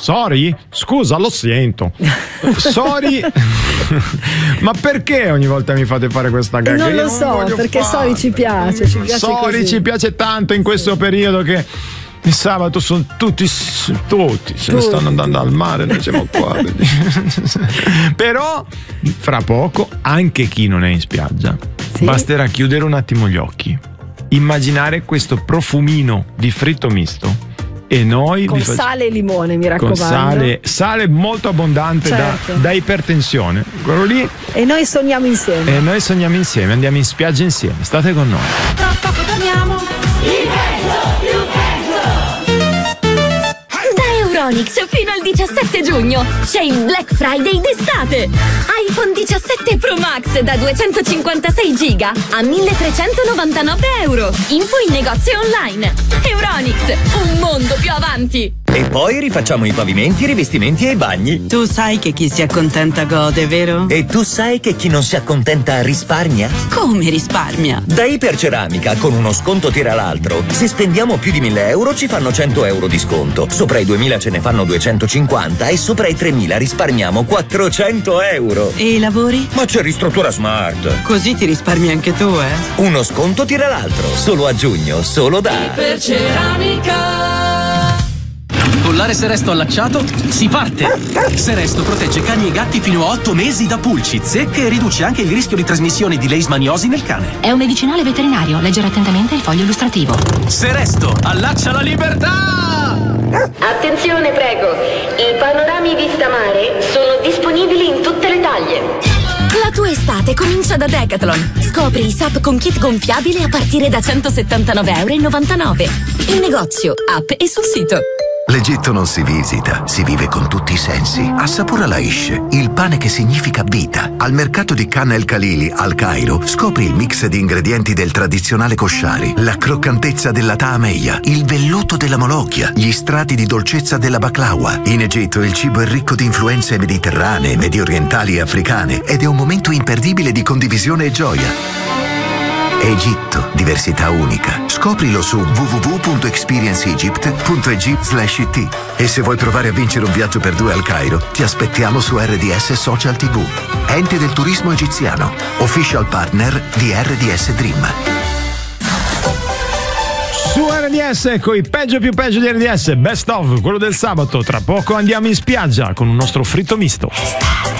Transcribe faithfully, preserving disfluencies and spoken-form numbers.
Sorry? Scusa, lo sento. Sorry. Ma perché ogni volta mi fate fare questa gag? Non Io lo so, voglio perché farla. Sorry ci piace, ci piace Sorry così. ci piace tanto in questo Sì. periodo che il sabato sono tutti, tutti se ne stanno andando al mare, noi siamo qua. Però fra poco anche chi non è in spiaggia, Sì. basterà chiudere un attimo gli occhi, immaginare questo profumino di fritto misto e noi Con vi facciamo- sale e limone, mi con raccomando. sale, sale molto abbondante, Certo. da, da ipertensione, quello lì. E noi sogniamo insieme. E noi sogniamo insieme, andiamo in spiaggia insieme, state con noi. Tra poco torniamo. Da Euronics fino al diciassette giugno c'è il Black Friday d'estate. iPhone diciassette Pro Max da duecentocinquantasei giga a milletrecentonovantanove euro. Info in negozio online. Euronics, un mondo più avanti. E poi rifacciamo i pavimenti, i rivestimenti e i bagni. Tu sai che chi si accontenta gode, vero? E tu sai che chi non si accontenta risparmia? Come risparmia? Da Iperceramica, con uno sconto tira l'altro. Se spendiamo più di mille euro ci fanno cento euro di sconto. Sopra i duemila ce ne fanno duecentocinquanta e sopra i tremila risparmiamo quattrocento euro. E i lavori? Ma c'è Ristruttura Smart. Così ti risparmi anche tu, eh? Uno sconto tira l'altro. Solo a giugno, solo da Iperceramica. Collare Seresto allacciato, si parte! Seresto protegge cani e gatti fino a otto mesi da pulci, zecche e riduce anche il rischio di trasmissione di leishmaniosi nel cane. È un medicinale veterinario, leggere attentamente il foglio illustrativo. Seresto, allaccia la libertà! Attenzione, prego. I panorami vista mare sono disponibili in tutte le taglie. La tua estate comincia da Decathlon. Scopri i S U P con kit gonfiabile a partire da centosettantanove euro e novantanove. In negozio, app e sul sito. L'Egitto non si visita, si vive con tutti i sensi. Assapora l'aish, il pane che significa vita. Al mercato di Khan El Khalili, al Cairo, scopri il mix di ingredienti del tradizionale koshari, la croccantezza della taameya, il velluto della molochia, gli strati di dolcezza della baklawa. In Egitto il cibo è ricco di influenze mediterranee, mediorientali e africane ed è un momento imperdibile di condivisione e gioia. Egitto, diversità unica. Scoprilo su w w w punto experience egypt punto e g slash it. E se vuoi provare a vincere un viaggio per due al Cairo, ti aspettiamo su R D S Social tivù. Ente del turismo egiziano, official partner di R D S Dream. Su R D S, con i peggio più peggio di R D S, best of, quello del sabato. Tra poco andiamo in spiaggia con un nostro fritto misto.